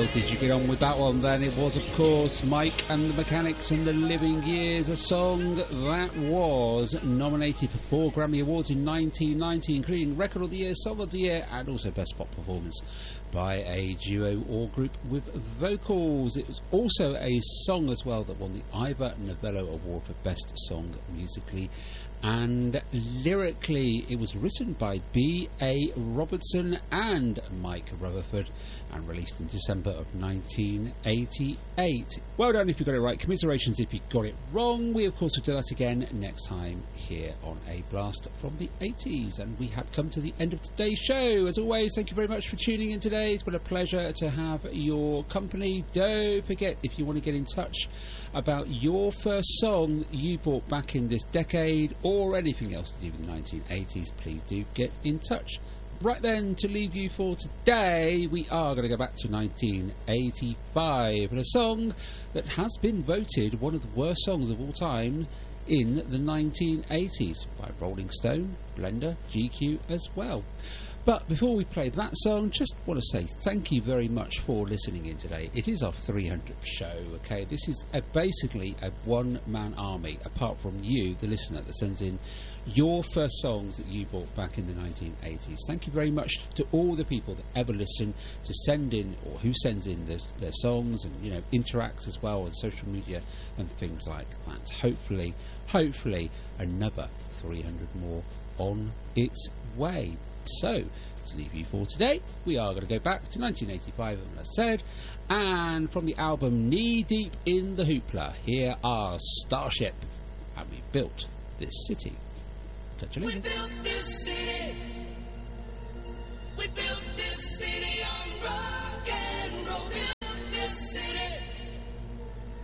How did you get on with that one then? It was, of course, Mike and the Mechanics and the Living Years, a song that was nominated for 4 Grammy Awards in 1990, including Record of the Year, Song of the Year, and also Best Pop Performance by a duo or group with vocals. It was also a song as well that won the Ivor Novello Award for Best Song Musically and Lyrically. It was written by B.A. Robertson and Mike Rutherford and released in December of 1988. Well done if you got it right. Commiserations if you got it wrong. We, of course, will do that again next time here on A Blast from the 80s. And we have come to the end of today's show. As always, thank you very much for tuning in today. It's been a pleasure to have your company. Don't forget, if you want to get in touch about your first song you bought back in this decade or anything else to do with the 1980s, please do get in touch. Right then, to leave you for today, we are going to go back to 1985 and a song that has been voted one of the worst songs of all time in the 1980s by Rolling Stone, Blender, GQ as well. But before we play that song, just want to say thank you very much for listening in today. It is our 300th show, okay? This is basically a one-man army, apart from you, the listener, that sends in your first songs that you bought back in the 1980s. Thank you very much to all the people that ever listen, to send in, or who sends in their songs and, you know, interacts as well on social media and things like that. Hopefully another 300 more on its way. So, to leave you for today, we are going to go back to 1985, as I said, and from the album Knee Deep in the Hoopla, here are Starship, and we built this city. Catch you later. We built this city. We built